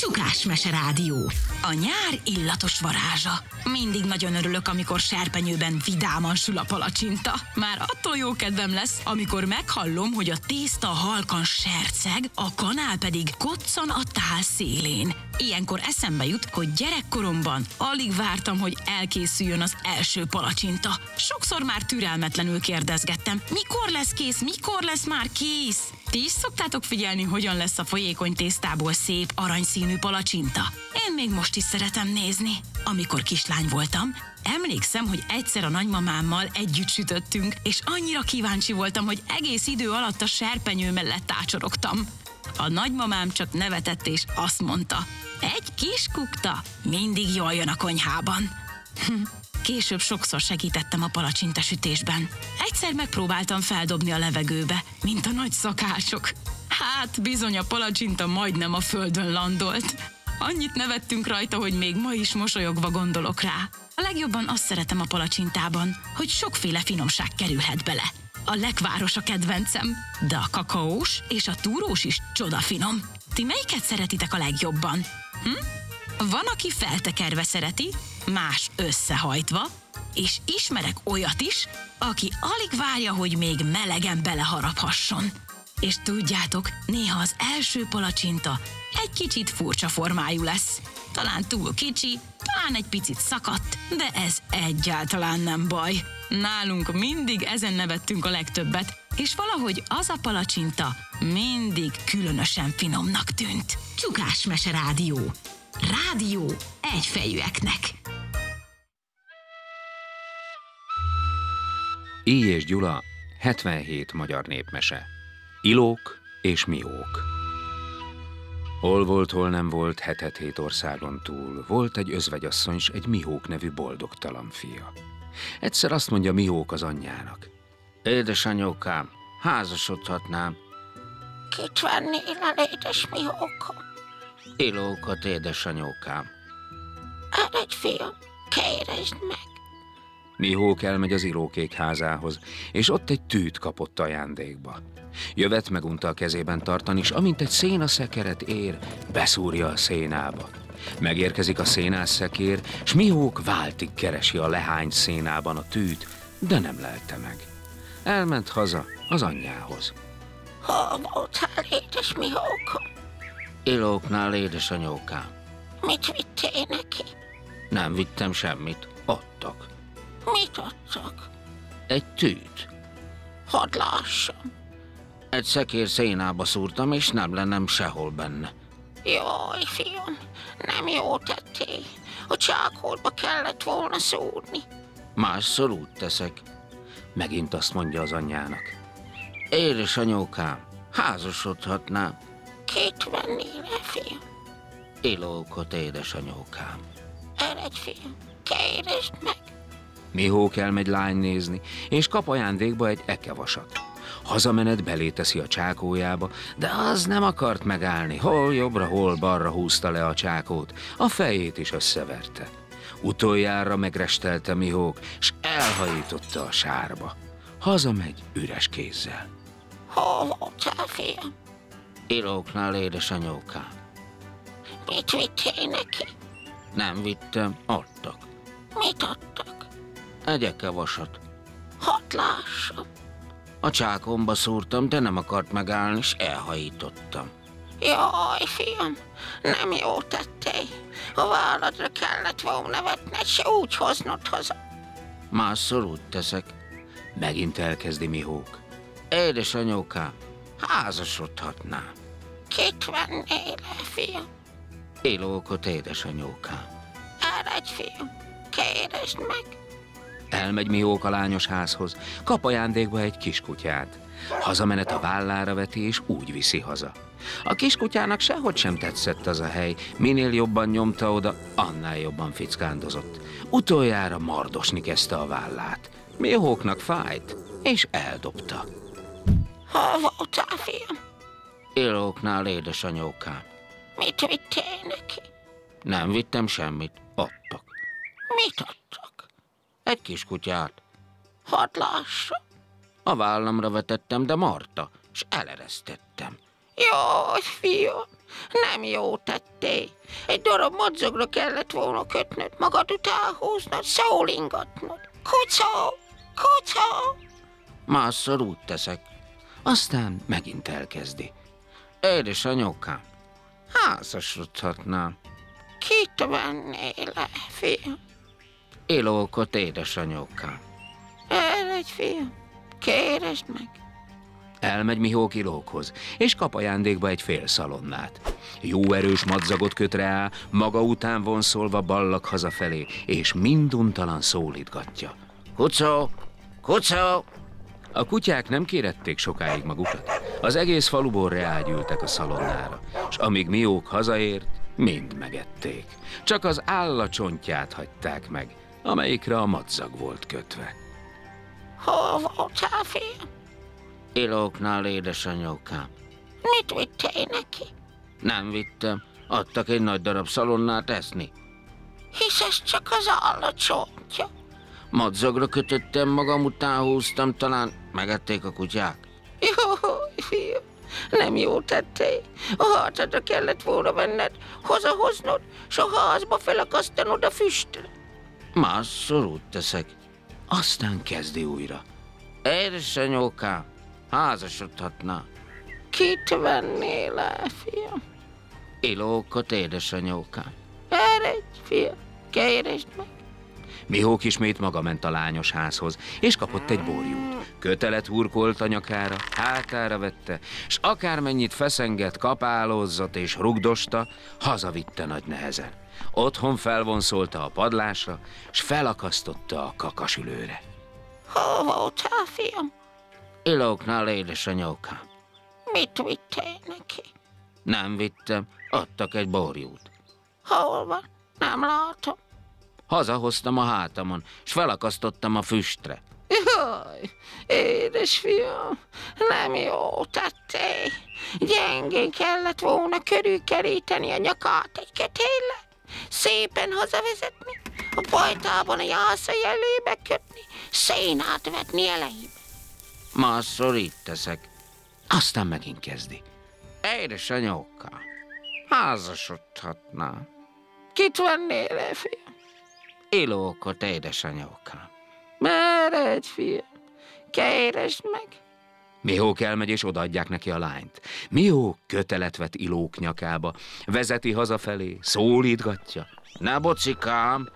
Csukásmese Rádió. A nyár illatos varázsa. Mindig nagyon örülök, amikor serpenyőben vidáman sül a palacsinta. Már attól jó kedvem lesz, amikor meghallom, hogy a tészta halkan serceg, a kanál pedig koccan a tál szélén. Ilyenkor eszembe jut, hogy gyerekkoromban alig vártam, hogy elkészüljön az első palacsinta. Sokszor már türelmetlenül kérdezgettem, mikor lesz kész, mikor lesz már kész? Ti is szoktátok figyelni, hogyan lesz a folyékony tésztából szép, aranyszínű palacsinta? Én még most is szeretem nézni. Amikor kislány voltam, emlékszem, hogy egyszer a nagymamámmal együtt sütöttünk, és annyira kíváncsi voltam, hogy egész idő alatt a serpenyő mellett ácsorogtam. A nagymamám csak nevetett és azt mondta, egy kis kukta mindig jól jön a konyhában. Később sokszor segítettem a palacsintasütésben. Egyszer megpróbáltam feldobni a levegőbe, mint a nagy szakások. Hát bizony a palacsinta majdnem a földön landolt. Annyit nevettünk rajta, hogy még ma is mosolyogva gondolok rá. A legjobban azt szeretem a palacsintában, hogy sokféle finomság kerülhet bele. A lekváros a kedvencem, de a kakaós és a túrós is csodafinom. Ti melyiket szeretitek a legjobban? Van, aki feltekerve szereti, más összehajtva, és ismerek olyat is, aki alig várja, hogy még melegen beleharaphasson. És tudjátok, néha az első palacsinta egy kicsit furcsa formájú lesz. Talán túl kicsi, talán egy picit szakadt, de ez egyáltalán nem baj. Nálunk mindig ezen nevettünk a legtöbbet, és valahogy az a palacsinta mindig különösen finomnak tűnt. Csukásmese Rádió. Rádió egyfejűeknek. Éj és Gyula, 77 magyar népmese. Ilók és Miók. Hol volt, hol nem volt, hetet hét országon túl. Volt egy özvegyasszony s egy Miók nevű boldogtalan fia. Egyszer azt mondja Miók az anyjának. Édesanyókám, házasodhatnám. Kit vennél el, édes Miókom? Ilókot, édesanyókám. Eredj, fiam, kéresd meg. Miók elmegy az Ilókék házához, és ott egy tűt kapott ajándékba. Jövet megunta a kezében tartani, és amint egy szénaszekeret ér, beszúrja a szénába. Megérkezik a szénászekér, s Miók váltig keresi a lehány szénában a tűt, de nem lelte meg. Elment haza az anyjához. Hol voltál, édes Miókom? Ilóknál, édesanyókám. Mit vittél neki? Nem vittem semmit, adtak. Mit adtak? Egy tűt. Hadd lássam. Egy szekér szénába szúrtam, és nem lennem sehol benne. Jaj, fiam, nem jó tettél. A csákolba kellett volna szúrni. Másszor úgy teszek. Megint azt mondja az anyjának. Édesanyókám, házasodhatnám. Kit vennél el, fiam? Ilókot, édesanyókám. Eredj, fiam, kéresd meg. Miók elmegy lány nézni, és kap ajándékba egy ekevasat. Hazamenet belé teszi a csákójába, de az nem akart megállni. Hol jobbra, hol balra húzta le a csákót, a fejét is összeverte. Utoljára megrestelte Miók, s elhajította a sárba. Hazamegy üres kézzel. Hol voltál, fiam? Ilóknál, édesanyókám. Mit vittél neki? Nem vittem, adtak. Mit adtak? Egy ekevasat. Hadd lássam. A csákomba szúrtam, de nem akart megállni, s elhajítottam. Jaj, fiam, nem jó tettél. A válladra kellett volna vetned, se úgy hoznod haza. Másszor úgy teszek. Megint elkezdi Miók. Édesanyókám, házasodhatnám. Kit vennél el, fiam? Ilókot, édesanyókám. Eredj, fiam, kéresd meg. Elmegy Miók a lányos házhoz, kap ajándékba egy kiskutyát. Hazamenet a vállára veti, és úgy viszi haza. A kiskutyának sehogy sem tetszett az a hely, minél jobban nyomta oda, annál jobban fickándozott. Utoljára mardosni kezdte a vállát. Mióknak fájt, és eldobta. Hol voltál, fiam? Ilóknál, édesanyókám. Mit vittél neki? Nem vittem semmit, adtak. Mit adtak? Egy kiskutyát. Hadd lássam. A vállamra vetettem, de marta, s eleresztettem. Jaj, fiam, nem jó tettél. Egy darab madzagra kellett volna kötnöd, magad után húznod, szólingatnod. Kucó, kucó! Másszor úgy teszek. Aztán megint elkezdi. Édesanyókám, házasodhatnám. Kit vennél le, fiam? Ilókot, édesanyókám. Eredj, fiam, kéresd meg. Elmegy Mihók Ilókhoz, és kap ajándékba egy fél szalonnát. Jó erős madzagot köt rá, maga után vonszolva ballag hazafelé, és minduntalan szólítgatja. Kucó! Kucó! A kutyák nem kérették sokáig magukat. Az egész faluból reágyültek a szalonnára, és amíg Mihók hazaért, mind megették. Csak az állacsontját hagyták meg, amelyikre a madzag volt kötve. Hol voltál, fiam? Ilóknál, édesanyókám. Mit vittél neki? Nem vittem, adtak egy nagy darab szalonnát eszni. Hisz ez csak az állacsontja. Madzagra kötöttem, magam után húztam, talán megették a kutyák. Jaj, fiam, nem jó tettél. A hátadra kellett volna venned, hazahoznod, s a házba felakasztanod a füstre. Másszor úgy teszek. Aztán kezdi újra. Édesanyókám, házasodhatná. Kit vennél le, fiam? Ilókot, édesanyókám. Eredj, fiam, kéresd meg. Mihók ismét maga ment a lányos házhoz, és kapott egy borjút. Kötelet hurkolt a nyakára, hátára vette, s akármennyit feszengett, kapálózott és rugdosta, hazavitte nagy nehezen. Otthon felvonszolta a padlásra, s felakasztotta a kakasülőre. Hol voltál, fiam? Ilóknál, édesanyókám. Mit vittél neki? Nem vittem, adtak egy borjút. Hol van? Nem látom. Hazahoztam a hátamon, s felakasztottam a füstre. Jaj, édes fiam, nem jó tettél. Gyengén kellett volna körülkeríteni a nyakát egy kötéllel, szépen hazavezetni, a pajtában a jásza jelébe kötni, szénát vetni elejébe. Másszor így teszek. Aztán megint kezdi. Édesanyókám, házasodhatnám. Kit vennél le, fiam? Ilókot, édesanyókám. Eredj, fiam, kéresd meg. Mihók elmegy, és odaadják neki a lányt. Mihók kötelet vet Ilók nyakába, vezeti hazafelé, szólítgatja. Ne, bocikám,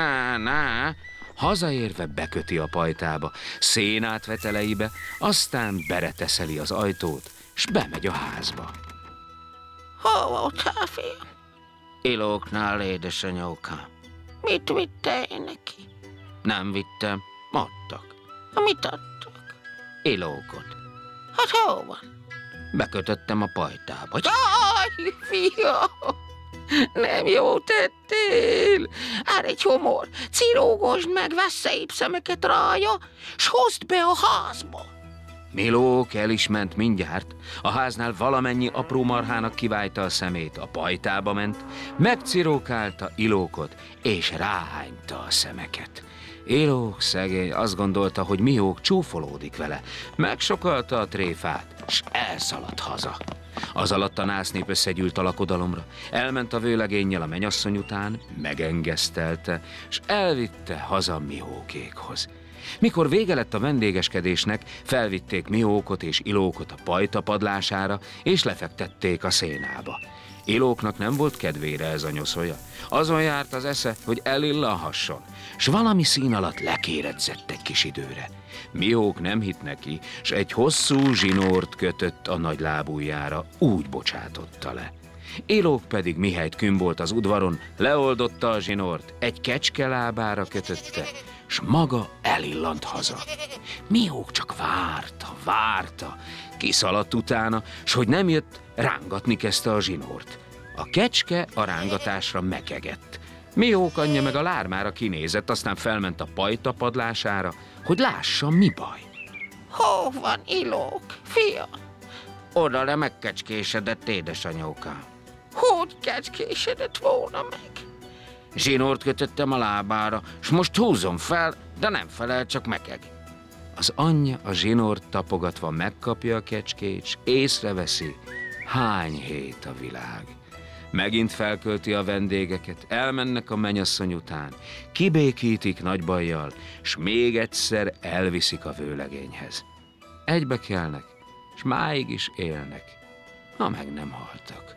ne. Hazaérve beköti a pajtába, szénát vet elejébe, aztán bereteszeli az ajtót, s bemegy a házba. Hol voltál, fiam? Ilóknál, édesanyókám. Mit vittél neki? Nem vittem, adtak. Mit adtak? Ilókot. Hát hol van? Bekötöttem a pajtába. Jaj, fiam! Nem jó tettél! Ár egy homor, cirógosd meg, vesz szép szemeket rája, s hozd be a házba! Milók el is ment mindjárt, a háznál valamennyi apró marhának kiválta a szemét, a pajtába ment, megcirókálta Ilókot, és ráhányta a szemeket. Ilók szegény azt gondolta, hogy Mihók csúfolódik vele, megsokalta a tréfát, s elszaladt haza. Az alatt a násznép összegyűlt a lakodalomra, elment a vőlegénnyel a menyasszony után, megengesztelte, s elvitte haza Mihókékhoz. Mikor vége lett a vendégeskedésnek, felvitték Mihókot és Ilókot a pajta padlására, és lefektették a szénába. Ilóknak nem volt kedvére ez a nyoszolja. Azon járt az esze, hogy elillanhasson, s valami szín alatt lekéredzett egy kis időre. Mihók nem hitt neki, s egy hosszú zsinórt kötött a nagy lábujjára, úgy bocsátotta le. Ilók pedig mihelyt kün volt az udvaron, leoldotta a zsinort, egy kecske lábára kötötte, s maga elillant haza. Mihók csak várta, kiszaladt utána, s hogy nem jött, rángatni kezdte a zsinórt. A kecske a rángatásra mekegett. Mihók anyja meg a lármára kinézett, aztán felment a pajta padlására, hogy lássa, mi baj. Hol van Ilók, fiam? Oda le megkecskésedett, édesanyókám. Hogy kecskésedett volna meg? Zsinórt kötöttem a lábára, s most húzom fel, de nem felel, csak mekeg. Az anyja a zsinórt tapogatva megkapja a kecskét, s észreveszi, Hány hét a világ? Megint felkölti a vendégeket, elmennek a mennyasszony után, kibékítik nagy bajjal, s még egyszer elviszik a vőlegényhez. Egybe kelnek, s máig is élnek, ha meg nem haltak.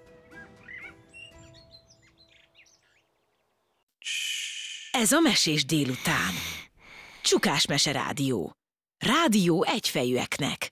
Ez a Mesés délután. Csukás Mese Rádió. Rádió egyfejűeknek.